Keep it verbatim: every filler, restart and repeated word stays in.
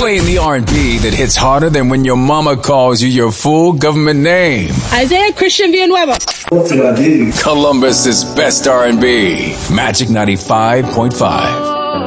Playing the R and B that hits harder than when your mama calls you your full government name. Isaiah Christian Villanueva. Columbus's best R and B. Magic ninety-five point five.